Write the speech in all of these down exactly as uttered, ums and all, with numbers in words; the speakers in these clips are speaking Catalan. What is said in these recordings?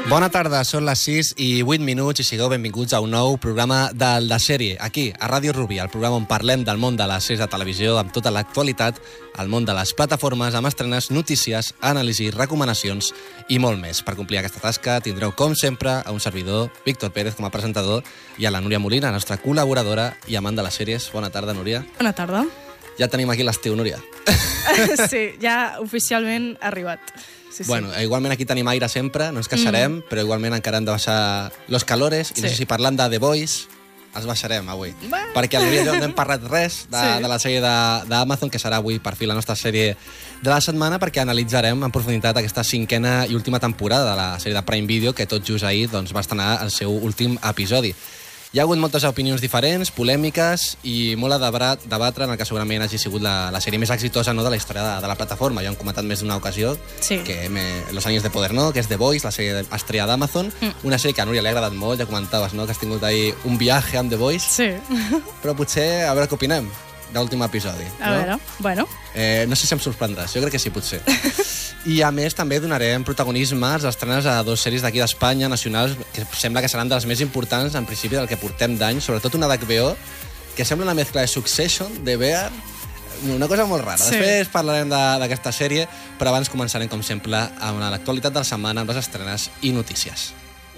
Bona tarda, són les sis i vuit minuts i sigueu benvinguts a un nou programa del de sèrie, aquí, a Ràdio Rubí, el programa on parlem del món de les sèries de televisió amb tota l'actualitat, el món de les plataformes, amb estrenes, notícies, anàlisi, recomanacions i molt més. Per complir aquesta tasca tindreu, com sempre, a un servidor, Víctor Pérez, com a presentador, i a la Núria Molina, la nostra col·laboradora i amant de les sèries. Bona tarda, Núria. Bona tarda. Ja tenim aquí l'estiu, Núria. Sí, ja oficialment ha arribat. Sí, sí. Bueno, igualment aquí tenim aire sempre, no ens queixarem, mm. però igualment encara hem de baixar los calores, i sí. No sé si parlant de The Voice, els baixarem avui. Va. Perquè el Núria i jo no hem parlat res de, sí. de la sèrie d'Amazon, que serà avui per fi la nostra sèrie de la setmana, perquè analitzarem en profunditat aquesta cinquena i última temporada de la sèrie de Prime Video, que tot just ahir doncs, va estrenar el seu últim episodi. Hi ha hagut moltes opinions diferents, polèmiques i molt a debatre en el que segurament hagi sigut la, la sèrie més exitosa, no, de la història de, de la plataforma. Ja hem comentat més d'una ocasió sí. que me, Los Años de Poder, no?, que és The Voice, la sèrie estrella d'Amazon, mm. una sèrie que a Núria li ha agradat molt, ja comentaves, no?, que has tingut ahí un viatge amb The Voice, sí. però potser a veure què opinem de l'últim episodi. A no? veure, bueno. Eh, no sé si em sorprendràs, jo crec que sí, potser. I a més també donarem protagonisme als estrenes a dos sèries d'aquí d'Espanya, nacionals, que sembla que seran de les més importants en principi del que portem d'any, sobretot una d'H B O, que sembla una mescla de Succession, de Bear, una cosa molt rara. Sí. Després parlarem d'aquesta sèrie, però abans començarem, com sempre, amb l'actualitat de la setmana, amb les estrenes i notícies.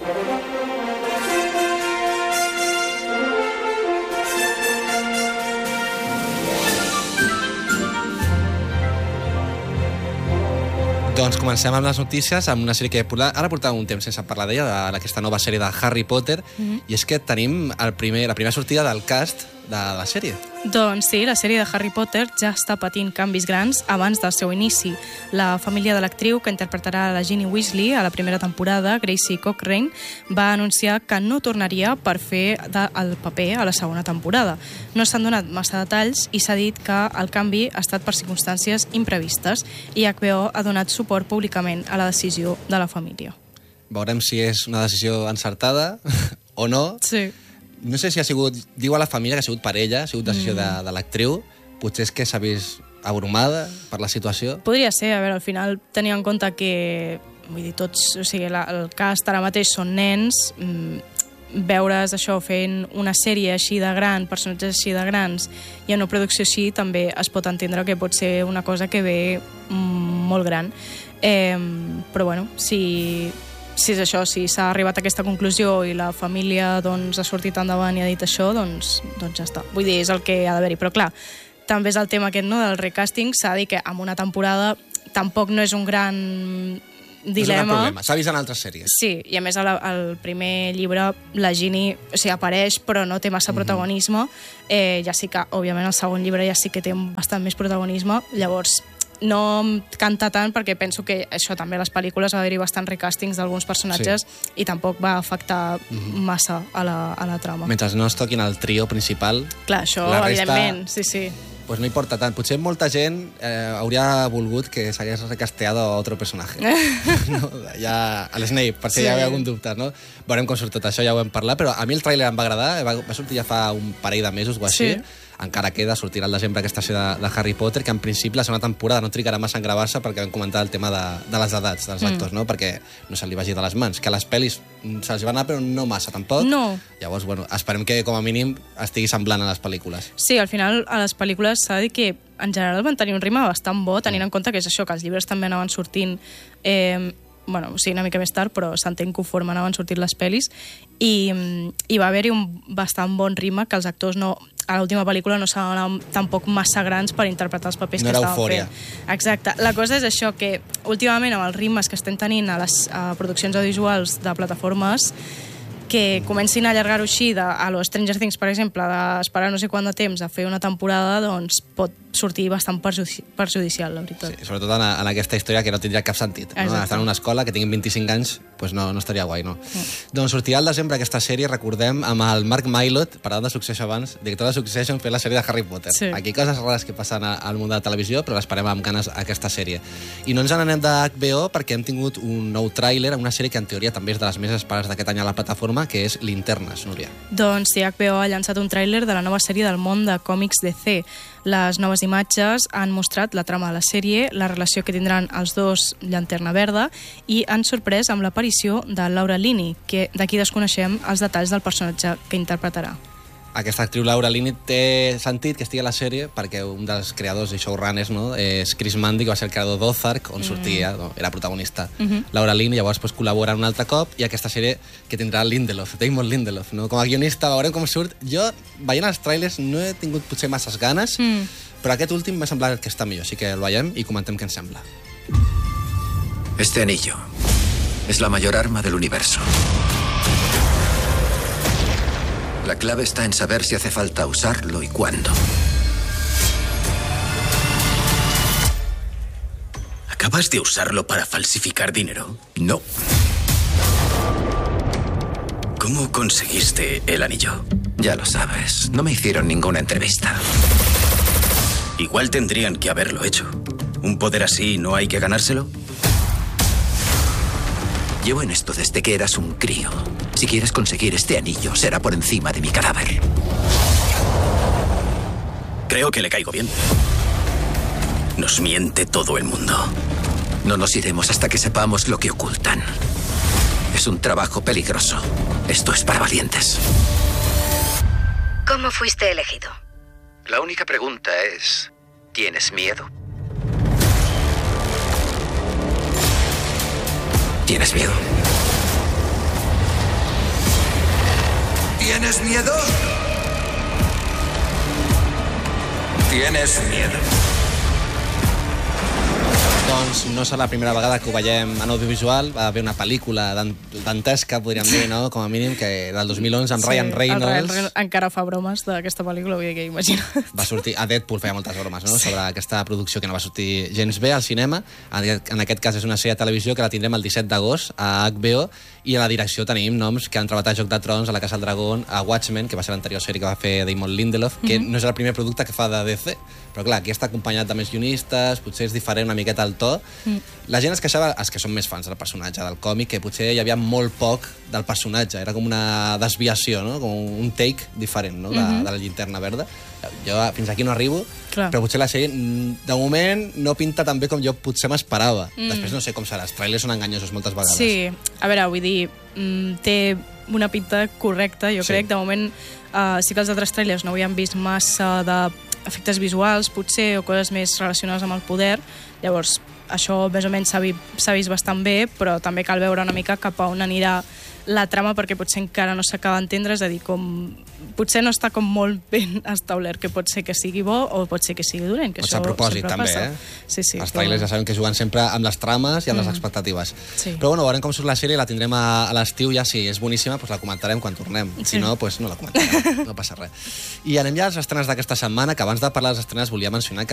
Doncs comencem amb les notícies, amb una sèrie que ara portàvem un temps sense parlar d'ella, d'aquesta nova sèrie de Harry Potter, mm-hmm. i és que tenim el primer, la primera sortida del cast de la sèrie. Doncs sí, la sèrie de Harry Potter ja està patint canvis grans abans del seu inici. La família de l'actriu que interpretarà la Ginny Weasley a la primera temporada, Gracie Cochrane, va anunciar que no tornaria per fer de, el paper a la segona temporada. No s'han donat massa detalls i s'ha dit que el canvi ha estat per circumstàncies imprevistes i H B O ha donat suport públicament a la decisió de la família. Veurem si és una decisió encertada o no. Sí. No sé si ha sigut... Diu a la família que ha sigut per ella, ha sigut decisió mm. de, de l'actriu. Potser és que s'ha vist abrumada per la situació. Podria ser, a veure, al final tenia en compte que, vull dir, tots, o sigui, la, el cast ara mateix són nens, mmm, veure's això fent una sèrie així de gran, personatges així de grans, i en una producció així també es pot entendre que pot ser una cosa que ve mm, molt gran. Eh, però bueno, si... Si és això, si s'ha arribat a aquesta conclusió i la família doncs, ha sortit endavant i ha dit això, doncs, doncs ja està. Vull dir, és el que ha d'haver-hi. Però clar, també és el tema aquest, no?, del recasting. S'ha de dir que en una temporada tampoc no és un gran dilema. No és un gran problema. S'ha vist en altres sèries. Sí, i a més al, al primer llibre la Ginny, o sigui, apareix però no té massa mm-hmm. protagonisme. Eh, ja sí que, òbviament, el segon llibre ja sí que té bastant més protagonisme. Llavors, no canta tant perquè penso que això també a les pel·lícules va haver-hi bastants recàstings d'alguns personatges sí. i tampoc va afectar mm-hmm. massa a la, a la trama. Mentre no es toquin el trio principal... Clar, això, resta, evidentment, sí, sí. Pues no importa tant. Potser molta gent eh, hauria volgut que s'hagués recasteado a otro personatge. No? Ja, a l'Snape, per si sí. hi havia algun dubte, no? Veurem com surt tot això, ja ho hem parlat, però a mi el tràiler em va agradar, va, va sortir ja fa un parell de mesos o així, sí. Encara queda, sortirà al desembre aquesta sèrie de, de Harry Potter, que en principi la segona temporada no trigarà massa en gravar-se perquè vam comentar el tema de, de les edats dels mm. actors, no? Perquè no se li vagi de les mans, que a les pel·lis se'ls va anar però no massa tampoc. No. Llavors, bueno, esperem que com a mínim estigui semblant a les pel·lícules. Sí, al final a les pel·lícules s'ha de dir que en general van tenir un ritme bastant bo, tenint en compte que és això, que els llibres també anaven sortint eh, bueno, sí, una mica més tard, però s'entén conforme anaven sortint les pel·lis, i, i va haver-hi un bastant bon ritme que els actors no... A l'última pel·lícula no s'anaven tampoc massa grans per interpretar els papers no que estaven eufòria. fent. Exacte. La cosa és això, que últimament amb els ritmes que estem tenint a les a produccions audiovisuals de plataformes, que comencin a allargar-ho així, de, a los Stranger Things, per exemple, d'esperar no sé quant de temps a fer una temporada, doncs pot sortir bastant perjudici perjudicial, la veritat. Sí, sobretot en, en aquesta història que no tindria cap sentit. No? Estar en una escola que tinguin vint-i-cinc anys, pues no, no estaria guai, no? Mm. Doncs sortirà al desembre aquesta sèrie, recordem, amb el Mark Mylod, parlant de Succession abans, director de Succession, fent la sèrie de Harry Potter. Sí. Aquí coses rares que passen al món de la televisió, però l'esperem amb ganes aquesta sèrie. I no ens n'anem de H B O perquè hem tingut un nou tràiler, una sèrie que en teoria també és de les més esperades d'aquest any a la plataforma, que és Linternes, Núria. Doncs sí, H B O ha llançat un tràiler de la nova sèrie del món de còmics D C. Les noves imatges han mostrat la trama de la sèrie, la relació que tindran els dos Llanterna Verda i han sorprès amb l'aparició de Laura Linney, que d'aquí desconeixem els detalls del personatge que interpretarà. Aquesta actriu Laura Linney té sentit que estigui a la sèrie perquè un dels creadors i showrunners, no, és Chris Mandy, que va ser el creador d'Ozark, on mm. sortia, no, era protagonista. Mm -hmm. Laura Linney llavors pues, col·labora un altre cop i aquesta sèrie que tindrà Lindelof, Damon Lindelof, no? Com a guionista, veurem com surt. Jo, veient els trailers, no he tingut potser masses ganes, mm. però aquest últim m'ha semblat que està millor, així que el veiem i comentem què ens sembla. Este anillo es la mayor arma del universo. La clave está en saber si hace falta usarlo y cuándo. ¿Acabas de usarlo para falsificar dinero? No. ¿Cómo conseguiste el anillo? Ya lo sabes, no me hicieron ninguna entrevista. Igual tendrían que haberlo hecho. ¿Un poder así no hay que ganárselo? Llevo en esto desde que eras un crío. Si quieres conseguir este anillo, será por encima de mi cadáver. Creo que le caigo bien. Nos miente todo el mundo. No nos iremos hasta que sepamos lo que ocultan. Es un trabajo peligroso. Esto es para valientes. ¿Cómo fuiste elegido? La única pregunta es, ¿tienes miedo? ¿Tienes miedo? ¿Tienes miedo? ¿Tienes miedo? Doncs no serà la primera vegada que ho veiem en audiovisual. Va haver una pel·lícula dantesca, podríem dir, no? Com a mínim, que del dos mil onze amb sí, Ryan Reynolds. Ryan Reynolds encara fa bromes d'aquesta pel·lícula, vull dir que imagina't. Va sortir, a Deadpool feia moltes bromes, no? Sí. Sobre aquesta producció que no va sortir gens bé al cinema. En aquest cas és una sèrie de televisió que la tindrem el disset d'agost a H B O i a la direcció tenim noms que han treballat a Joc de Trons, a La Casa del Dragón, a Watchmen, que va ser l'anterior sèrie que va fer Damon Lindelof, que mm -hmm. no és el primer producte que fa de D C, però clar, aquí està acompanyat de més guionistes, potser és diferent una miqueta el to. Mm. La gent es queixava, els que són més fans del personatge del còmic, que potser hi havia molt poc del personatge, era com una desviació, no? Com un take diferent, no? de, mm -hmm. de la Llanterna Verda. Jo fins aquí no arribo, clar. Però potser la sèrie de moment no pinta tan bé com jo potser m'esperava. Mm. Després no sé com serà, els trailers són enganyosos moltes vegades. Sí, a veure, vull dir, té una pinta correcta, jo sí. crec. De moment uh, sí que els altres trailers no havíem vist massa d'efectes visuals, potser, o coses més relacionades amb el poder. Llavors, això més o menys s'ha vist bastant bé, però també cal veure una mica cap a on anirà la trama, perquè potser encara no s'acaba d'entendre, és a dir, com potser no està com molt ben establert, que pot ser que sigui bo o pot ser que sigui dolent, que pot això ser a propòsit, també, passa. eh? Sí, sí, els trailers però... ja sabem que juguen sempre amb les trames i amb mm. les expectatives. Sí. Però bueno, veurem com surt la sèrie, la tindrem a, a l'estiu ja, si és boníssima, doncs la comentarem quan tornem. Sí. Si no, doncs no la comentarem, no passa res. I anem ja a les estrenes d'aquesta setmana, que abans de parlar de les estrenes volia mencionar que